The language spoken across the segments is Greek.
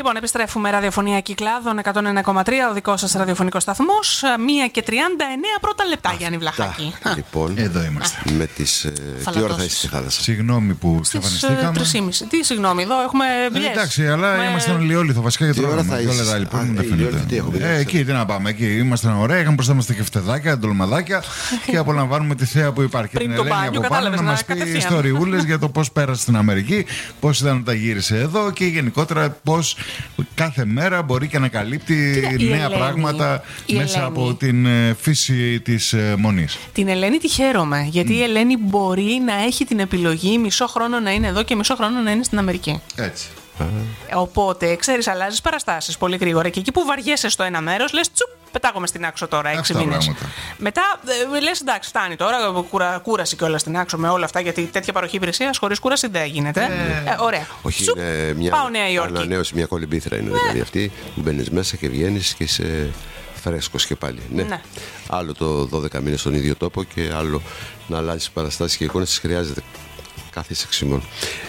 Λοιπόν, επιστρέφουμε. Ραδιοφωνία Κυκλάδων 101,3, ο δικός σας ραδιοφωνικός σταθμός. 1:39 πρώτα λεπτά, Γιάννη Βλαχάκη. Λοιπόν, εδώ είμαστε. Με τις. Τι ώρα θα είστε στη θάλασσα? Συγγνώμη που εξαφανιστήκαμε. 3:30. Τι συγγνώμη, εδώ έχουμε δουλειές. Εντάξει, αλλά ήμασταν Λιόλιθο βασικά για το ώρα θα είστε? Εκεί τι να πάμε, εκεί ήμασταν ωραία. Είχαμε μπροστά μας τα κεφτεδάκια, ντολμαδάκια και απολαμβάνουμε τη θέα που υπάρχει. Πριν την το Ελένη μπάνιο, από πάνω να μας πει ιστοριούλες για το πώς πέρασε στην Αμερική, πώς ήταν όταν γύρισε εδώ και γενικότερα πώς κάθε μέρα μπορεί και να καλύπτει νέα πράγματα μέσα από την φύση της μονής. Την Ελένη τη χαίρομαι, γιατί η Ελένη μπορεί να έχει την επιλογή μισό χρόνο να είναι εδώ και μισό χρόνο να είναι στην Αμερική. Έτσι. Οπότε, ξέρεις, αλλάζεις παραστάσεις πολύ γρήγορα και εκεί που βαριέσαι στο ένα μέρος, λες τσουπ, πετάγομαι στην άξο τώρα 6 μήνες. Μετά λες εντάξει, φτάνει τώρα, κούραση κιόλας στην άξο με όλα αυτά, γιατί τέτοια παροχή υπηρεσίας χωρίς κούραση δεν γίνεται. Ωραία. Όχι, τσουπ, είναι μια πάω Νέα Υόρκη. ανανέωση, μια κολυμπήθρα είναι δηλαδή αυτή που μπαίνεις μέσα και βγαίνεις και είσαι φρέσκος και πάλι. Ναι. Άλλο το 12 μήνες στον ίδιο τόπο και άλλο να αλλάζεις παραστάσεις και εικόνες, χρειάζεται κάθε εξημών.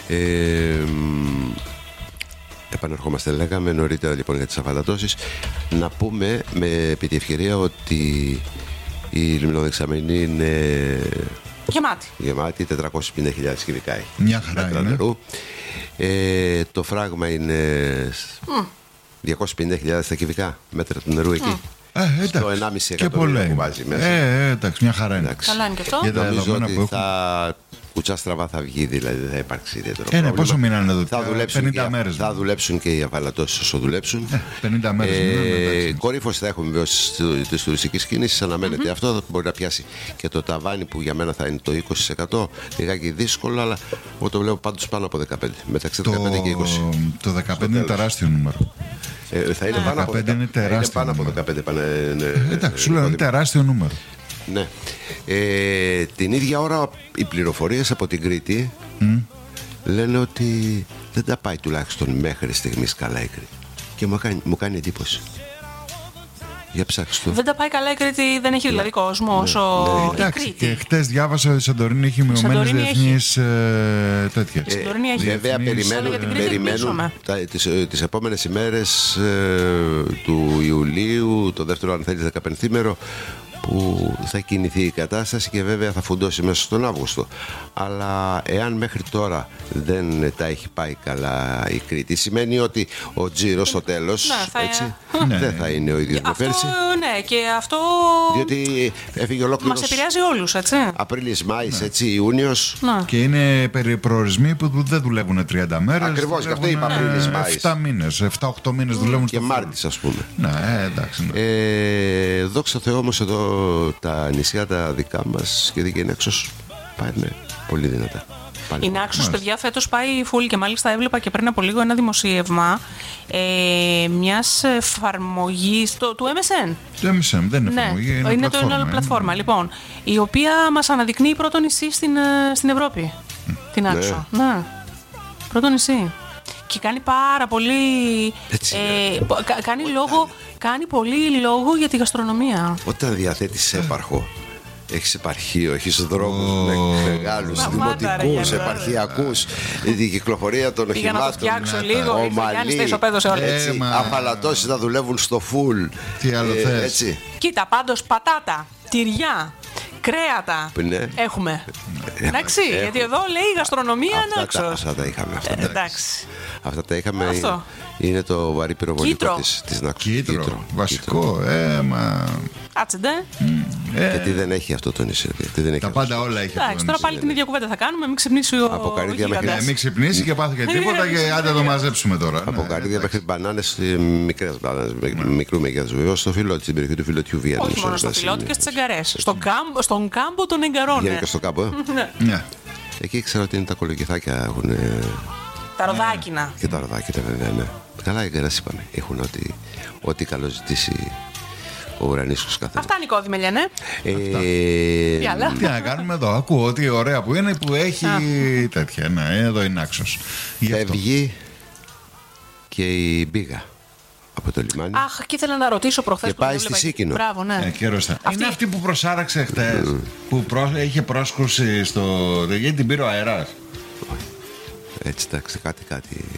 Επανερχόμαστε, λέγαμε νωρίτερα λοιπόν για τις αφαλατώσεις. Να πούμε επί τη ευκαιρία ότι η λιμνοδεξαμενή είναι γεμάτη 450.000 κυβικά έχει. Μια χαρά είναι. Νερού. Το φράγμα είναι 250.000 τα κυβικά μέτρα του νερού εκεί. Στο 1,5 εκατομμύριο που βάζει μέσα. Εντάξει, μια χαρά είναι. Καλά είναι και αυτό. Νομίζω ότι κουτσά στραβά θα βγει, δηλαδή δεν θα υπάρξει ιδιαίτερο πρόβλημα. Πόσο μείνανε εδώ? Θα δουλέψουν 50 μέρες. Θα δουλέψουν και οι αφαλατώσεις όσο δουλέψουν. 50 μέρες. Κορύφωση θα έχουμε βέβαια της τουριστικής κίνησης. Αναμένεται αυτό. Μπορεί να πιάσει και το ταβάνι που για μένα θα είναι το 20%. Λιγάκι δύσκολο, αλλά εγώ το βλέπω πάντως πάνω από 15. Μεταξύ 15 και 20. Το 15 είναι τεράστιο νούμερο. Θα είναι πάνω από 15. Είναι τεράστιο. Πάνω από 15. Εντάξει, σου λέω είναι τεράστιο νούμερο. Ναι. Την ίδια ώρα οι πληροφορίες από την Κρήτη λένε ότι δεν τα πάει τουλάχιστον μέχρι στιγμής καλά η Κρήτη. Και μου κάνει εντύπωση. Για ψάξτε το. Δεν τα πάει καλά η Κρήτη, δεν έχει δηλαδή κόσμο όσο η Κρήτη. Και χτες διάβασα ότι η Σαντορίνη έχει μειωμένες διεθνείς τέτοιες. Βέβαια περιμένουν τις επόμενες ημέρες του Ιουλίου, το δεύτερο αν θέλεις 15ήμερο, που θα κινηθεί η κατάσταση και βέβαια θα φουντώσει μέσα στον Αύγουστο. Αλλά εάν μέχρι τώρα δεν τα έχει πάει καλά η Κρήτη, σημαίνει ότι ο τζίρος στο τέλος δεν θα είναι ο ίδιος με πέρσι. Ναι, και αυτό. Διότι έφυγε ολόκληρος. Μας επηρεάζει όλους, έτσι. Απρίλης, Μάης, έτσι, Ιούνιος. Και είναι προορισμοί που δεν δουλεύουν 30 μέρες. Ακριβώς, και αυτό είπα Απρίλης, Μάης. 7 μήνες, 7-8 μήνες δουλεύουν. Και Μάρτης, ας πούμε. Ναι, εντάξει. Δόξα Θεώ όμως εδώ τα νησιά τα δικά μας και δική Νάξος πάνε πολύ δυνατά. Η Νάξος, παιδιά, φέτος πάει φουλ και μάλιστα έβλεπα και πριν από λίγο ένα δημοσίευμα μιας εφαρμογής του MSN. Το MSN δεν είναι εφαρμογή, είναι το ένα πλατφόρμα, λοιπόν, η οποία μας αναδεικνύει πρώτο νησί στην Ευρώπη. Την Νάξο. Ναι. Πρώτο νησί. Και κάνει πάρα πολύ. Κάνει πολύ λόγο για τη γαστρονομία. Όταν διαθέτεις έπαρχο, έχεις επαρχείο, έχεις δρόμους μεγάλους, δημοτικούς, επαρχιακούς, η κυκλοφορία των οχημάτων. Πήγα να το φτιάξω λίγο, έτσι, αφαλατώσεις να δουλεύουν στο φουλ. Τι άλλο θες? Κοίτα, πάντως πατάτα, τυριά, κρέατα έχουμε. Εντάξει, γιατί εδώ λέει γαστρονομία Νάξος. Αυτά τα είχαμε. Αυτά τα είχαμε. Είναι το βαρύ πυροβολικό της Νάξος. Κίτρο, βασικό. Κάτσεντε. Γιατί δεν έχει αυτό το νησί. Τα πάντα όλα έχει. Εντάξει, τώρα πάλι την ίδια κουβέντα θα κάνουμε. Μην ξυπνήσει ο γίγαντας. Μην ξυπνήσει και πάθει και τίποτα και άντε το μαζέψουμε τώρα. Από καρύδια μέχρι μπανάνες, μικρές μπανάνες, μικρού μεγέθους βεβαίως, στο Φιλότι, στην περιοχή του Φιλοτιού Βιέννη. Όχι μόνο στο Φιλότι και στις Εγκαρές. Στον κάμπο των Εγκαρών. Βγαίνει και στον κάμπο, Ναι. Εκεί ξέρω ότι είναι τα κολοκυθάκια έχουν. Τα ροδάκινα. Και τα ροδάκινα, βέβαια, ναι. Καλά, οι Εγκαρές είπαμε. Έχουν ό,τι καλό ζητήσει ο ουρανίσκος καθένα. Αυτά Νικόδη με λένε. Τι να κάνουμε εδώ. Ακούω ότι ωραία που είναι που έχει τέτοια. Ναι, εδώ είναι Νάξος. Φεύγει και η Μπίγα από το λιμάνι. Αχ, και ήθελα να ρωτήσω προχθές. Και πάει στη Σίκινο. Μπράβο, ναι. Είναι αυτή που προσάραξε χτες. Που είχε πρόσκρουση στο. Γιατί την πήρε ο αέρας. Έτσι, εντάξει, κάτι.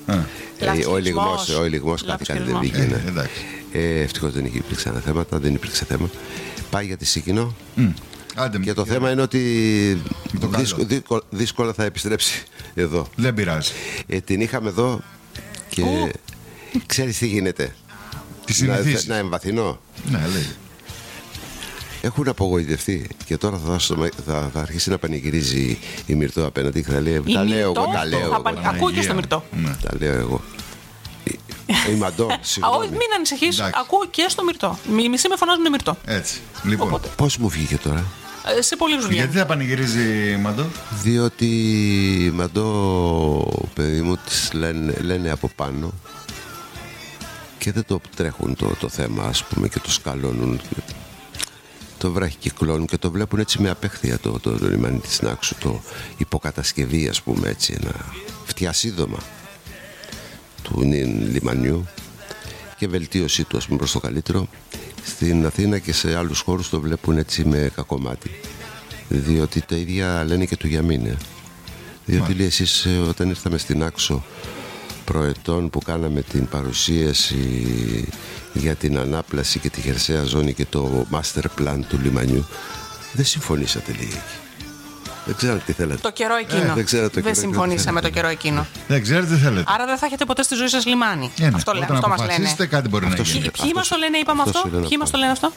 Ο ελιγμός κάτι δεν βγήκε. Ευτυχώς δεν υπήρξε ένα θέμα, δεν υπήρξε θέμα. Πάει για τη Σίκινο. Και το θέμα είναι ότι δύσκολα θα επιστρέψει εδώ. Δεν πειράζει. Την είχαμε εδώ και ξέρεις τι γίνεται. Να εμβαθυνώ. Ναι, λέει. Έχουν απογοητευτεί και τώρα θα αρχίσει να πανηγυρίζει η Μυρτώ απέναντι και θα λέει τα λέω εγώ. Ακούω και στο Μυρτώ. Τα λέω εγώ. Η Μαντώ, συγγνώμη. Μην ανησυχείς, ακούω και στο Μυρτώ. Μισή με φωνάζουν Μυρτώ. Έτσι. Λοιπόν. Πώς μου βγήκε τώρα? Σε πολύ ζουγιά. Γιατί θα πανηγυρίζει η Μαντώ? Διότι η Μαντώ, παιδί μου, της λένε από πάνω και δεν το τρέχουν το θέμα, ας πούμε, και το σκαλώνουν. Το βραχικυκλώνουν και το βλέπουν έτσι με απέχθεια το λιμάνι της Νάξου, το υποκατασκευή, ας πούμε, έτσι, ένα φτιασίδωμα του λιμανιού και βελτίωσή του, ας πούμε, προς το καλύτερο. Στην Αθήνα και σε άλλους χώρους το βλέπουν έτσι με κακό μάτι, διότι τα ίδια λένε και του Γιαμίνε. Διότι λέει, εσείς όταν ήρθαμε στην Άξο προετών που κάναμε την παρουσίαση για την ανάπλαση και τη χερσαία ζώνη και το master plan του λιμανιού, δεν συμφωνήσατε λίγοι. Δεν ξέρετε τι θέλετε. Το καιρό εκείνο. Δεν συμφωνήσαμε το καιρό εκείνο. Δεν ξέρετε τι θέλετε. Άρα δεν θα έχετε ποτέ στη ζωή σας λιμάνι. Αυτό μας λένε. Κάτι μπορεί να γίνει. Ποιοι μας το λένε, είπαμε αυτό? Ποιοι μας το λένε αυτό?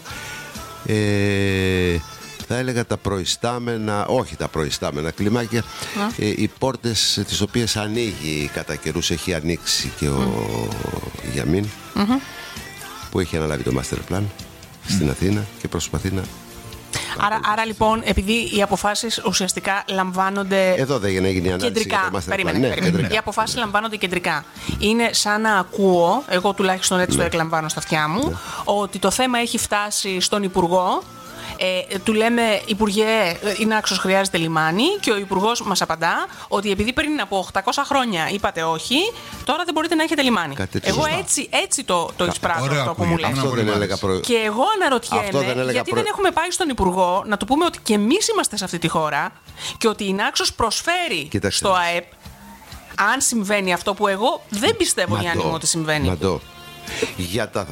Θα έλεγα τα προϊστάμενα, όχι τα προϊστάμενα κλιμάκια, οι πόρτες τις οποίες ανοίγει κατά καιρούς, έχει ανοίξει και ο Γιαμίν, που έχει αναλάβει το master plan στην Αθήνα και προσπαθεί να... Άρα λοιπόν, επειδή οι αποφάσεις ουσιαστικά λαμβάνονται. Εδώ δεν έγινε η ανάλυση κεντρικά. Περίμενε. Οι αποφάσεις λαμβάνονται κεντρικά. Είναι σαν να ακούω, εγώ τουλάχιστον έτσι το εκλαμβάνω στα αυτιά μου, ότι το θέμα έχει φτάσει στον Υπουργό. Του λέμε, Υπουργέ, η Νάξος χρειάζεται λιμάνι, και ο Υπουργός μας απαντά ότι επειδή πριν από 800 χρόνια είπατε όχι, τώρα δεν μπορείτε να έχετε λιμάνι. Εγώ έτσι το εισπράττω αυτό που μου λέτε. Και εγώ αναρωτιέμαι γιατί δεν έχουμε πάει στον Υπουργό να του πούμε ότι και εμείς είμαστε σε αυτή τη χώρα και ότι η Νάξος προσφέρει στο ΑΕΠ, αν συμβαίνει αυτό που εγώ δεν πιστεύω, Γιάννη μου, ότι συμβαίνει. Μαντώ. Για τα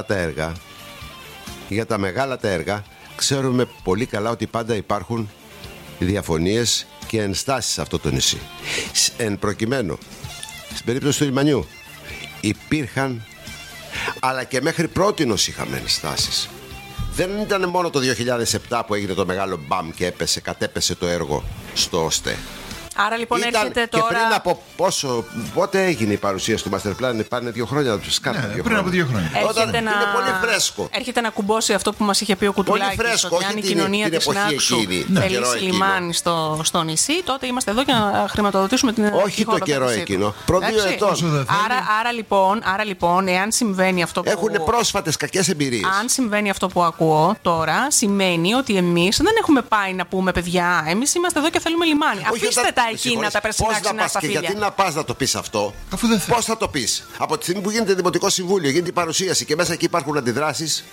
μεγάλα τα έργα ξέρουμε πολύ καλά ότι πάντα υπάρχουν διαφωνίες και ενστάσεις σε αυτό το νησί. Εν προκειμένου, στην περίπτωση του λιμανιού υπήρχαν, αλλά και μέχρι πρότινος είχαμε ενστάσεις. Δεν ήταν μόνο το 2007 που έγινε το μεγάλο μπαμ και κατέπεσε το έργο στο ΟΣΤΕ. Άρα λοιπόν έρχεται τώρα. Και πριν από πότε έγινε η παρουσίαση του Master Plan? Πάνε 2 χρόνια. Πριν από 2 χρόνια. Είναι πολύ φρέσκο. Έρχεται να κουμπώσει αυτό που μας είχε πει ο Κουτουλάκης. Πολύ φρέσκο. Ότι αν η κοινωνία της Νάξου θελήσει λιμάνι στο νησί, τότε είμαστε εδώ για να χρηματοδοτήσουμε την ενέργεια. Όχι το καιρό εκείνο. Προ 2 ετών. Άρα λοιπόν, εάν συμβαίνει αυτό που. Έχουν πρόσφατες κακές εμπειρίες. Αν συμβαίνει αυτό που ακούω τώρα, σημαίνει ότι εμείς δεν έχουμε πάει να πούμε, παιδιά, εμείς είμαστε εδώ και θέλουμε λιμάνι. Αφήστε εκείνα τα περσινάξινα στα φίλια. Γιατί να πας να το πεις αυτό? Πώς θα το πεις? Από τη στιγμή που γίνεται Δημοτικό Συμβούλιο, γίνεται η παρουσίαση και μέσα εκεί υπάρχουν αντιδράσεις,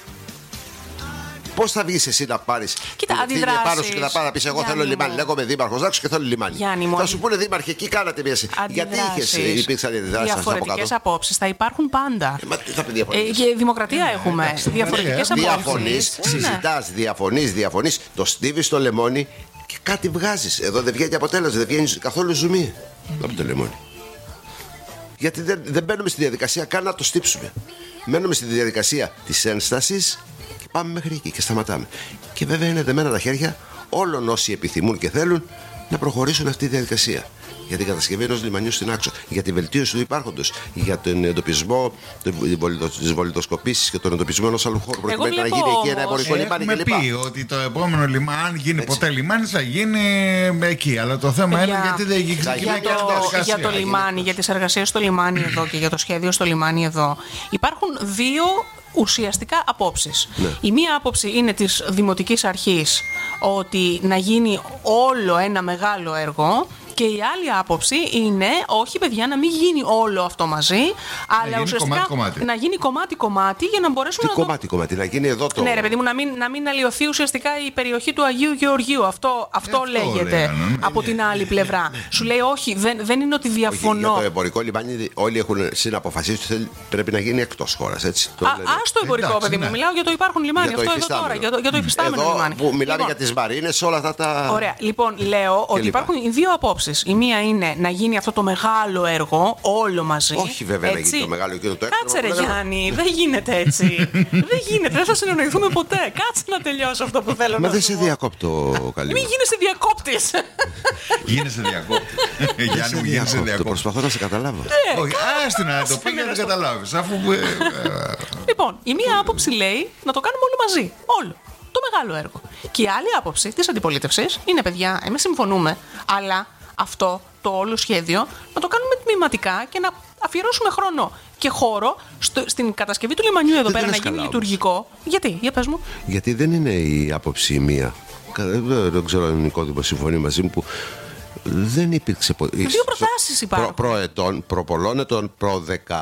πώς θα βγεις εσύ να πάρεις την ευθύνη πάνω σου και να πάρει να πεις εγώ θέλω λιμάνι? Λέγομαι δήμαρχος Νάξου και θέλω λιμάνι. Θα σου πούνε δήμαρχε, εκεί κάνατε μια. Γιατί υπήρξαν αντιδράσεις? Διαφορετικές απόψεις θα υπάρχουν πάντα. Και δημοκρατία έχουμε. Διαφορετικές απόψεις. Συζητάς, διαφωνείς, το στίβεις στο λεμόνι. Και κάτι βγάζεις. Εδώ δεν βγαίνει αποτέλεσμα, δεν βγαίνει καθόλου ζουμί από το λεμόνι. Γιατί δεν μπαίνουμε στη διαδικασία καν να το στύψουμε. Μένουμε στη διαδικασία της ένστασης και πάμε μέχρι εκεί και σταματάμε. Και βέβαια είναι δεμένα τα χέρια όλων όσοι επιθυμούν και θέλουν να προχωρήσουν αυτή τη διαδικασία. Για την κατασκευή ενός λιμανιού στην Άξο, για τη βελτίωση του υπάρχοντος, για τον εντοπισμό της βολιδοσκοπήσης και τον εντοπισμό ενός άλλου χώρου. Προκειμένου να γίνει εκεί ένα εμπορικό λιμάνι κλπ. Έχουμε πει ότι το επόμενο λιμάνι, αν γίνει ποτέ λιμάνι, θα γίνει εκεί. Αλλά το θέμα είναι γιατί δεν έχει ξεκινήσει για το λιμάνι, για τις εργασίες στο λιμάνι εδώ και για το σχέδιο στο λιμάνι εδώ. Υπάρχουν δύο ουσιαστικά απόψεις. Η μία άποψη είναι της Δημοτικής Αρχής ότι να γίνει όλο ένα μεγάλο έργο Και η άλλη άποψη είναι, όχι παιδιά, να μην γίνει όλο αυτό μαζί, αλλά ουσιαστικά να γίνει κομμάτι-κομμάτι για να μπορέσουμε να. Κομμάτι-κομμάτι, να γίνει εδώ το. Ναι, ρε παιδί μου, να μην αλλοιωθεί ουσιαστικά η περιοχή του Αγίου Γεωργίου. Αυτό λέγεται από την άλλη πλευρά. Σου λέει, όχι, δεν είναι ότι διαφωνώ. Για το εμπορικό λιμάνι, όλοι έχουν συναποφασίσει ότι πρέπει να γίνει εκτός χώρας. Ας το εμπορικό, παιδί μου. Μιλάω για το υπάρχουν λιμάνι. Αυτό εδώ τώρα, για το υφιστάμενο λιμάνι. Που μιλάνε για τις μαρίνες, όλα αυτά τα. Ωραία. Λοιπόν, λέω ότι υπάρχουν οι δύο απόψεις. Η μία είναι να γίνει αυτό το μεγάλο έργο όλο μαζί. Όχι, βέβαια, να γίνει το μεγάλο εκείνο το έργο. Κάτσε, ρε Γιάννη, δεν γίνεται έτσι. Δεν γίνεται, δεν θα συνεννοηθούμε ποτέ. Κάτσε να τελειώσω αυτό που θέλω να πω. Μα δεν σε διακόπτω, καλή. Μην γίνεσαι διακόπτης. Γίνεσαι διακόπτη. Γιάννη μου, γίνεσαι διακόπτη. Προσπαθώ να σε καταλάβω. Όχι, άστι να το πει για να το καταλάβεις. Λοιπόν, η μία άποψη λέει να το κάνουμε όλο μαζί. Όλο. Το μεγάλο έργο. Και η άλλη άποψη της αντιπολίτευσης είναι, παιδιά, εμείς συμφωνούμε, αλλά αυτό το όλο σχέδιο να το κάνουμε τμηματικά και να αφιερώσουμε χρόνο και χώρο στην κατασκευή του λιμανιού εδώ πέρα να γίνει λειτουργικό. Γιατί, για πες μου. Γιατί δεν είναι η άποψη η μία. Δεν ξέρω αν ο Νικόδημος συμφωνεί μαζί μου που δεν υπήρξε. Δύο προτάσεις υπάρχουν. Προπολών ετών, προ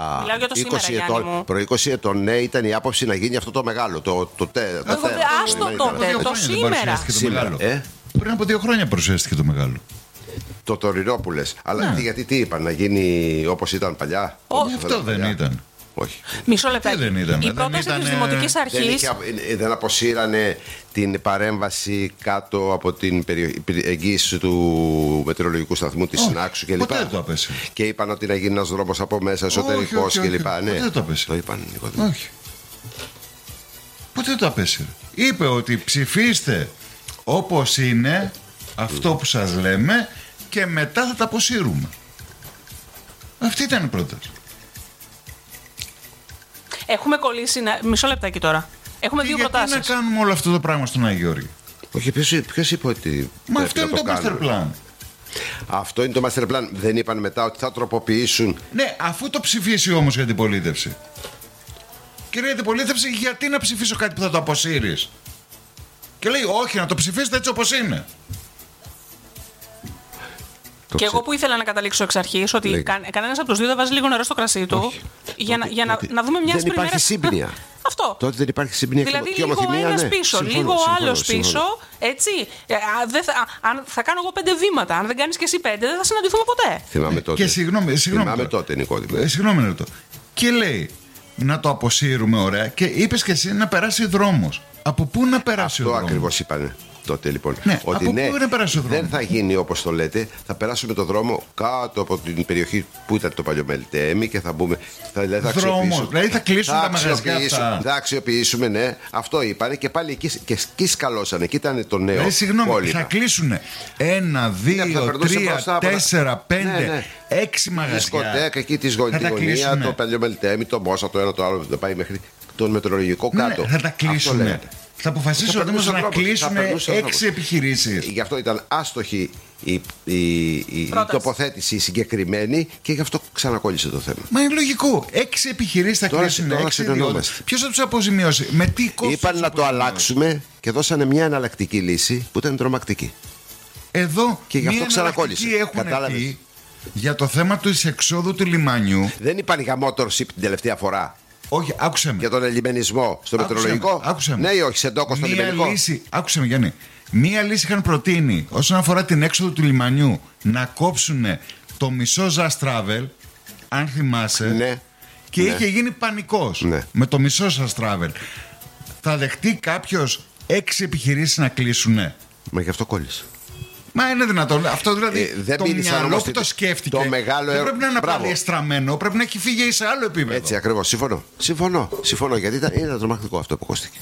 20 ετών, ναι, ήταν η άποψη να γίνει αυτό το μεγάλο. Άστο τότε, το σήμερα. Πριν από 2 χρόνια παρουσιάστηκε το μεγάλο. Το τωρινό που λες. Αλλά γιατί τι είπαν, να γίνει όπως ήταν παλιά. Όχι, αυτό δεν ήταν. Όχι. Μισό λεπτάκι. Η πρόταση της Δημοτικής Αρχής. Δεν αποσύρανε την παρέμβαση κάτω από την εγγύηση του μετεωρολογικού σταθμού της Συνάξου κλπ. Ποτέ δεν το απέσυρε. Και είπαν ότι να γίνει ένας δρόμος από μέσα, εσωτερικός κλπ. Ποτέ δεν το απέσυρε. Το είπαν. Όχι. Ποτέ δεν το απέσυρε. Είπε ότι ψηφίστε όπως είναι αυτό που σας λέμε και μετά θα τα αποσύρουμε. Αυτή ήταν η πρόταση. Έχουμε κολλήσει. Μισό λεπτάκι τώρα. Έχουμε δύο προτάσεις. Γιατί να κάνουμε όλο αυτό το πράγμα στον Άγιο Γεώργιο. Όχι, ποιος είπε ότι. Μα αυτό είναι το master plan. Αυτό είναι το master plan. Δεν είπαν μετά ότι θα τροποποιήσουν. Ναι, αφού το ψηφίσει όμως η αντιπολίτευση. Κυρία αντιπολίτευση, γιατί να ψηφίσω κάτι που θα το αποσύρεις? Και λέει, όχι, να το ψηφίσετε έτσι όπως είναι. Και εγώ που ήθελα να καταλήξω εξ αρχής ότι κανένας από τους δύο δεν βάζει λίγο νερό στο κρασί του. Για να δούμε μια δεν υπάρχει σύμπνοια. Αυτό. Τότε δεν υπάρχει σύμπνοια. Δηλαδή λίγο ο ένας πίσω, λίγο ο άλλος πίσω. Έτσι. Αν θα κάνω εγώ 5 βήματα, αν δεν κάνεις και εσύ 5, δεν θα συναντηθούμε ποτέ. Θυμάμαι τότε. Και θυμάμαι τότε, Νικόδημο. Συγγνώμη λεπτό. Και λέει να το αποσύρουμε, ωραία. Και είπες και εσύ να περάσει δρόμος. Από πού να περάσει ο δρόμος? Αυτό ακριβώς είπανε τότε, λοιπόν. Ναι, ότι δεν θα γίνει όπως το λέτε. Θα περάσουμε το δρόμο κάτω από την περιοχή που ήταν το παλιό Μελτέμι και θα μπούμε. Δηλαδή θα κλείσουν τα μαγαζιά αυτά. Θα αξιοποιήσουμε, ναι. Αυτό είπανε και πάλι εκεί σκαλώσανε. Εκεί ήταν το νέο. Συγγνώμη, θα κλείσουν 1, 2, 3, 4, 5, 6 μαγαζιά. Δισκοτέκα εκεί τη γωνία, το παλιό Μελτέμι, το Μόσα, το ένα το άλλο. Θα πάει μέχρι τον μετεωρολογικό κάτω. Θα τα κλείσουν. Θα αποφασίσουν όμως να κλείσουν 6 επιχειρήσεις. Γι' αυτό ήταν άστοχη η τοποθέτηση συγκεκριμένη και γι' αυτό ξανακόλλησε το θέμα. Μα είναι λογικό. 6 επιχειρήσεις θα κλείσουν. Ποιος θα τους αποζημιώσει? Με τι κόστος? Είπαν να το αλλάξουμε και δώσανε μια εναλλακτική λύση που ήταν τρομακτική. Εδώ και γι' αυτό ξανακόλλησε. Κατάλαβες? Για το θέμα της εξόδου του λιμάνιου. Δεν είπαν για motorship την τελευταία φορά? Όχι, άκουσε με. Για τον ελιμενισμό στο μετεωρολογικό. Ναι ή όχι, σε ντόκο στο λιμενικό. Άκουσε με, Γιάννη. Μία λύση είχαν προτείνει όσον αφορά την έξοδο του λιμανιού να κόψουν το μισό Just Travel, αν θυμάσαι. Ναι. Και είχε γίνει πανικός με το μισό Just Travel. Θα δεχτεί κάποιος 6 επιχειρήσεις να κλείσουνε? Μα γι' αυτό κόλλησε. Μα είναι δυνατόν. Αυτό δηλαδή δεν το μυαλό που το σκέφτηκε δεν πρέπει να είναι πάλι εστραμμένο, πρέπει να έχει φύγει σε άλλο επίπεδο. Έτσι ακριβώς. Συμφωνώ γιατί ήταν τρομακτικό αυτό που κόστηκε.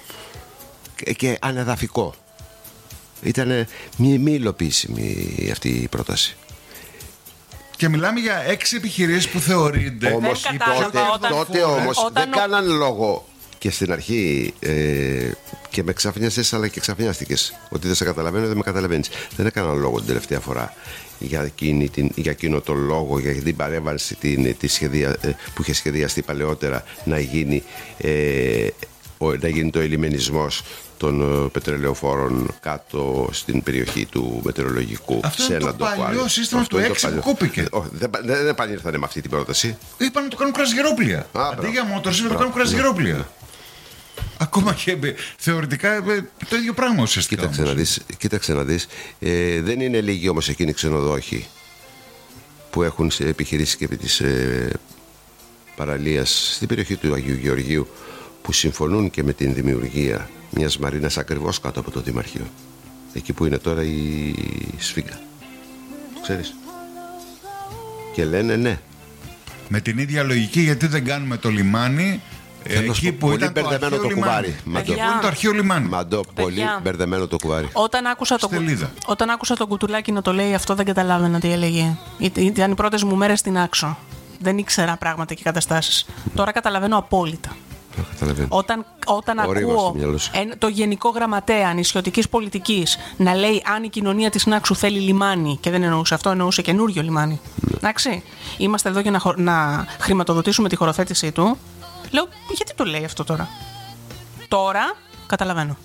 Και ανεδαφικό. Ήταν μη υλοποιήσιμη αυτή η πρόταση. Και μιλάμε για 6 επιχειρήσεις που θεωρείται. Όμως τότε όμως δεν κάναν λόγο. Και στην αρχή και με ξαφνιάσες αλλά και ξαφνιάστηκες ότι δεν σε καταλαβαίνω, δεν με καταλαβαίνεις. Δεν έκαναν λόγο την τελευταία φορά για εκείνο το λόγο, για την παρέμβαση που είχε σχεδιαστεί παλαιότερα να γίνει το ελιμενισμός των πετρελαιοφόρων κάτω στην περιοχή του μετεωρολογικού. Αυτό είναι το παλιό σύστημα του 6 που κόπηκε. Δεν επανήλθανε με αυτή την πρόταση. Είπαν να το κάνουν κρασγερόπλια. Αντί για μοτοσύλλο να το κάνουν κρασγερόπλια. Ακόμα και θεωρητικά το ίδιο πράγμα ουσιαστικά. Κοίταξε να δεις. Δεν είναι λίγοι όμως εκείνοι οι ξενοδόχοι που έχουν επιχειρήσει και επί της παραλίας στην περιοχή του Αγίου Γεωργίου, που συμφωνούν και με την δημιουργία μιας μαρίνας ακριβώς κάτω από το Δημαρχείο, εκεί που είναι τώρα η Σφίγγα, ξέρεις, και λένε ναι. Με την ίδια λογική, γιατί δεν κάνουμε το λιμάνι εκεί που πολύ ήταν μπερδεμένο το κουβάρι. Το αρχαίο λιμάνι. Πολύ μπερδεμένο το κουβάρι. Όταν άκουσα το κουτουλάκι να το λέει αυτό, δεν καταλάβαινα τι έλεγε. Ήταν οι πρώτες μου μέρες στην Άξο. Δεν ήξερα πράγματα και καταστάσεις. Τώρα καταλαβαίνω απόλυτα. Όταν ακούω το Γενικό Γραμματέα Νησιωτικής Πολιτικής να λέει αν η κοινωνία της Νάξου θέλει λιμάνι, και δεν εννοούσε αυτό, εννοούσε καινούριο λιμάνι. Εντάξει, είμαστε εδώ για να χρηματοδοτήσουμε τη χωροθέτησή του. Λέω, γιατί το λέει αυτό τώρα? Τώρα καταλαβαίνω.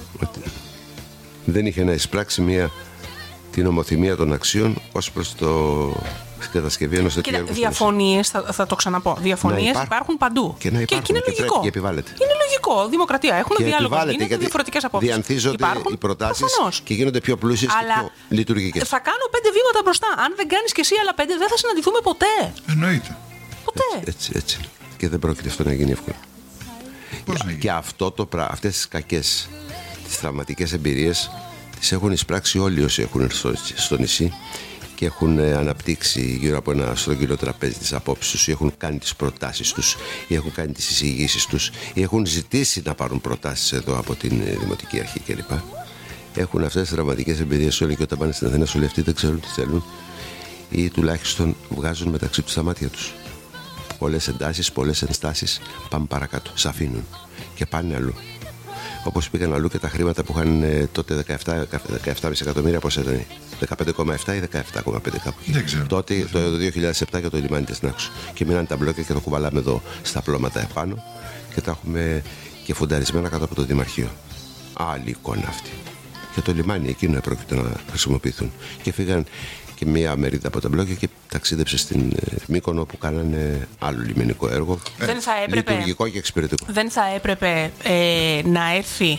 Δεν είχε να εισπράξει την ομοθυμία των αξιών ως προς την κατασκευή ενός τέτοιου έργου. Διαφωνίες, θα το ξαναπώ. Διαφωνίες υπάρχουν παντού. Και είναι λογικό. Και επιβάλλεται. Είναι λογικό. Δημοκρατία. Έχουμε διάλογο. Είναι διαφορετικές απόψεις. Διανθίζονται οι προτάσεις και γίνονται πιο πλούσιες και πιο λειτουργικές. Θα κάνω 5 βήματα μπροστά. Αν δεν κάνεις και εσύ άλλα 5, δεν θα συναντηθούμε ποτέ. Εννοείται. Ποτέ. Έτσι. Και δεν πρόκειται αυτό να γίνει εύκολα. Και αυτές τις κακές, τις τραυματικές εμπειρίες τις έχουν εισπράξει όλοι όσοι έχουν έρθει στο νησί και έχουν αναπτύξει γύρω από ένα στρογγυλό τραπέζι τις απόψεις τους, ή έχουν κάνει τις προτάσεις τους, ή έχουν κάνει τις εισηγήσεις τους, ή έχουν ζητήσει να πάρουν προτάσεις εδώ από την Δημοτική Αρχή κλπ. Έχουν αυτές τις τραυματικές εμπειρίες όλοι, και όταν πάνε στην Αθήνα όλοι αυτοί δεν ξέρουν τι θέλουν, ή τουλάχιστον βγάζουν μεταξύ τους τα μάτια τους. Πολλές εντάσεις, πολλές ενστάσεις, πάμε παρακάτω, σ' αφήνουν και πάνε αλλού. Όπως πήγαν αλλού και τα χρήματα που είχαν τότε 17,5 εκατομμύρια, πώς ήταν, 15,7 ή 17,5 κάπου. Τότε το 2007 για το λιμάνι της Νάξου. Και μείναν τα μπλόκια και το κουβαλάμε εδώ στα πλώματα επάνω και τα έχουμε και φουνταρισμένα κάτω από το Δημαρχείο. Άλλη εικόνα αυτή. Και το λιμάνι εκείνο πρόκειται να χρησιμοποιηθούν. Και φύγαν και μία μερίδα από τα μπλόκια και ταξίδεψε στην Μύκονο που κάνανε άλλο λιμενικό έργο. Λειτουργικό και εξυπηρετικό. Δεν θα έπρεπε να έρθει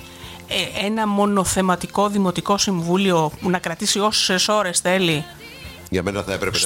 ένα μονοθεματικό δημοτικό συμβούλιο που να κρατήσει όσες ώρες θέλει? Για μένα θα έπρεπε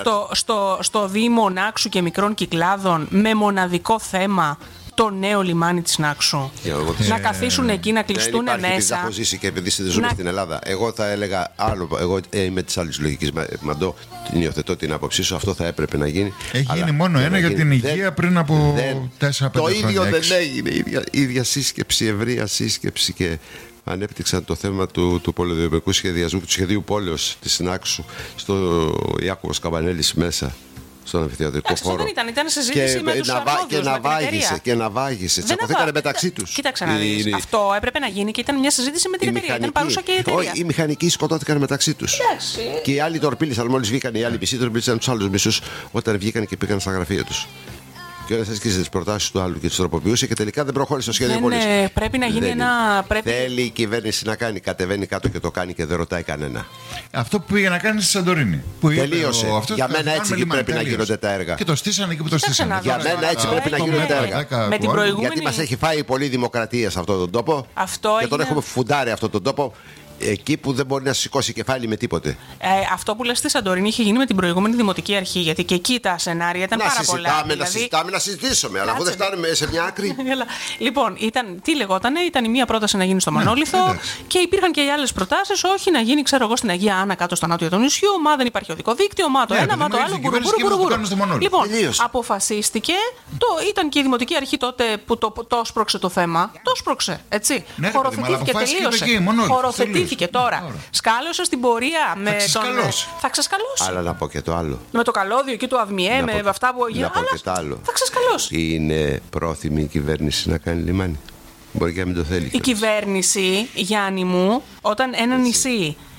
στο Δήμο Νάξου και Μικρών Κυκλάδων, με μοναδικό θέμα το νέο λιμάνι της Νάξου. Να καθίσουν εκεί, να κλειστούν μέσα. Δεν έχω ζήσει και επειδή δεν ζούμε στην Ελλάδα. Εγώ θα έλεγα άλλο. Εγώ είμαι της άλλης λογικής. Μαντώ, την υιοθετώ την άποψή σου. Αυτό θα έπρεπε να γίνει. Έχει γίνει μόνο ένα για την υγεία πριν από 4-5 χρόνια. Το ίδιο δεν έγινε. Η ίδια σύσκεψη, ευρεία σύσκεψη, και ανέπτυξαν το θέμα του πολεοδομικού σχεδιασμού, του σχεδίου πόλεως της Νάξου, στο Ιάκωβος Καμπανέλης μέσα, στον αμφιθεατρικό χώρο. Ήταν συζήτηση με τους αρμόδιους, και να βάγισε. Τσακωθήκανε μεταξύ τους. Κοίταξε να δεις. Αυτό έπρεπε να γίνει και ήταν μια συζήτηση με την εταιρεία. Ήταν παρούσα και η εταιρεία. Όχι, οι μηχανικοί σκοτώθηκαν μεταξύ τους. Και οι άλλοι τορπίλησαν. Μόλις βγήκαν οι άλλοι μισοί, τορπίλησαν τους άλλους μισούς όταν βγήκαν και πήγαν στα γραφεία τους. Και όλες έσκησε τις προτάσεις του άλλου και τις τροποποιούσε και τελικά δεν προχώρησε το σχέδιο πόλης. Πρέπει να γίνει ένα. Θέλει η κυβέρνηση να κάνει. Κατεβαίνει κάτω και το κάνει και δεν ρωτάει κανένα. Αυτό που πήγε να κάνει στη Σαντορίνη. Τελείωσε. Για μένα έτσι πρέπει να γίνονται τα έργα. Και το στήσανε εκεί που το στήσανε. Για μένα έτσι πρέπει να γίνονται τα έργα. Γιατί μας έχει φάει πολύ δημοκρατία σε αυτόν τον τόπο. Και τον έχουμε φουντάρει αυτόν τον τόπο. Εκεί που δεν μπορεί να σηκώσει κεφάλι με τίποτε. Αυτό που λες στη Σαντορίνη είχε γίνει με την προηγούμενη Δημοτική Αρχή. Γιατί και εκεί τα σενάρια ήταν πάρα πολλά. Να συζητήσουμε, αλλά αφού δεν φτάνουμε σε μια άκρη. Λοιπόν, τι λεγότανε, ήταν η μία πρόταση να γίνει στο Μονόλιθο και υπήρχαν και οι άλλες προτάσεις. Όχι να γίνει, ξέρω εγώ, στην Αγία Άννα κάτω στα νότια του νησιού. Μα δεν υπάρχει οδικό δίκτυο, μα το ένα, μα το άλλο. Λοιπόν, αποφασίστηκε. Ήταν και η Δημοτική Αρχή τότε που το έσπρωξε το θέμα. Το έσπρωξε, έτσι. Χωροθετήθηκε, τελείωσε. Τώρα. Σκάλωσε στην πορεία με τον. Θα ξεσκαλώσει. Αλλά να πω και το άλλο. Με το καλώδιο εκεί του ΑΔΜΙΕ, με αυτά που έγιναν. Να πω και το άλλο. Θα ξεσκαλώσει. Είναι πρόθυμη η κυβέρνηση να κάνει λιμάνι? Μπορεί και να μην το θέλει. Η κυβέρνηση, Γιάννη μου, όταν ένα νησί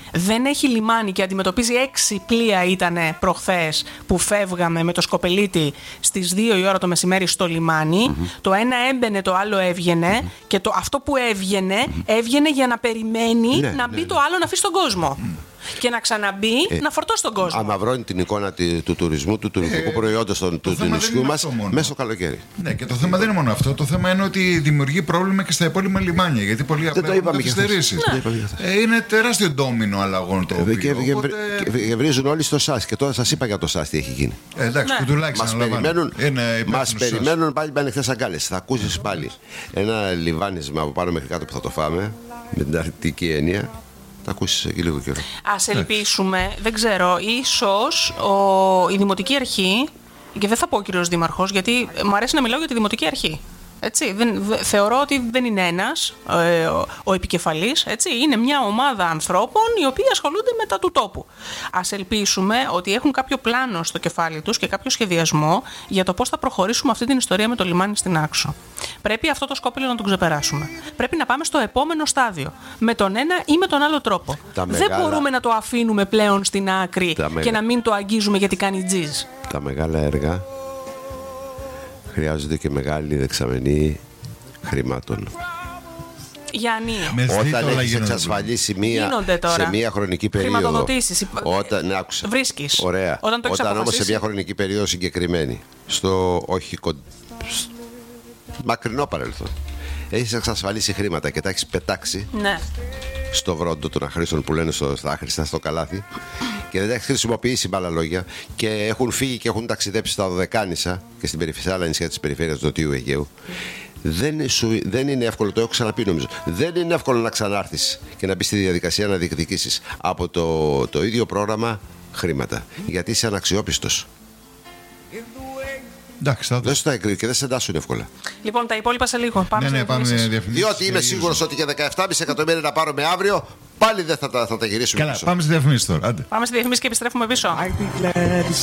δεν έχει λιμάνι και αντιμετωπίζει 6 πλοία, ήταν προχθές που φεύγαμε με το σκοπελίτι στις 2 η ώρα το μεσημέρι στο λιμάνι. Το ένα έμπαινε, το άλλο έβγαινε και αυτό που έβγαινε για να περιμένει να μπει το άλλο να αφήσει τον κόσμο. Και να ξαναμπεί να φορτώσει τον κόσμο. Αναβρώνει την εικόνα του τουρισμού, του τουριστικού προϊόντος του νησιού μας μέσα στο καλοκαίρι. Ναι, και το θέμα δεν είναι μόνο αυτό. Το θέμα είναι ότι δημιουργεί πρόβλημα και στα υπόλοιπα λιμάνια. Γιατί πολλοί απλά έχουν καθυστερήσεις. Είναι τεράστιο ντόμινο αλλαγών το οποίο. Και βρίζουν όλοι στο ΣΑΣ. Και τώρα σας είπα για το ΣΑΣ τι έχει γίνει. Εντάξει, που τουλάχιστον μας περιμένουν πάλι με ανοιχτές αγκάλες. Θα ακούσεις πάλι ένα λιβάνισμα από πάνω μέχρι κάτω που θα το φάμε με την αρνητική έννοια. Θα ακούσεις εκεί λίγο καιρό. Ας ελπίσουμε, δεν ξέρω, ίσως η Δημοτική Αρχή, και δεν θα πω ο κύριος Δήμαρχος, γιατί μου αρέσει να μιλάω για τη Δημοτική Αρχή. Έτσι, θεωρώ ότι δεν είναι ένας ο επικεφαλής, έτσι, είναι μια ομάδα ανθρώπων οι οποίοι ασχολούνται με τα του τόπου. Ας ελπίσουμε ότι έχουν κάποιο πλάνο στο κεφάλι τους και κάποιο σχεδιασμό για το πώς θα προχωρήσουμε αυτή την ιστορία με το λιμάνι στην Άξο. Πρέπει αυτό το σκόπελο να τον ξεπεράσουμε. Πρέπει να πάμε στο επόμενο στάδιο. Με τον ένα ή με τον άλλο τρόπο. Δεν μπορούμε να το αφήνουμε πλέον στην άκρη και να μην το αγγίζουμε γιατί κάνει τζιζ. Τα μεγάλα έργα χρειάζονται και μεγάλη δεξαμενή χρημάτων. Γιάννη, όταν έχεις εξασφαλίσει σε μία χρονική περίοδο. Χρηματοδοτήσεις. Βρίσκεις. Ωραία. Όταν όμως σε μία χρονική περίοδο συγκεκριμένη, στο μακρινό παρελθόν, έχεις εξασφαλίσει χρήματα και τα έχεις πετάξει στο βρόντο των αχρήστων που λένε στα άχρηστα, στο καλάθι, και δεν τα έχεις χρησιμοποιήσει, με άλλα λόγια, και έχουν φύγει και έχουν ταξιδέψει στα Δωδεκάνησα και στην άλλα νησιά της περιφέρειας του Νοτιού Αιγαίου. Δεν είναι εύκολο, το έχω ξαναπεί νομίζω. Δεν είναι εύκολο να ξανάρθεις και να μπεις στη διαδικασία να διεκδικήσεις από το ίδιο πρόγραμμα χρήματα. Γιατί είσαι αναξιόπιστος. Δεν σου τα εγκρίνει και δεν σε εντάσσουν εύκολα. Λοιπόν, τα υπόλοιπα σε λίγο. Πάμε σε διαφημίσεις. Διότι είμαι σίγουρος ότι για 17,5 εκατομμύρια να πάρουμε αύριο, πάλι δεν θα τα γυρίσουμε. Καλά, πάμε στη διαφημίσεις τώρα. Πάμε στη διαφημίσεις και επιστρέφουμε πίσω.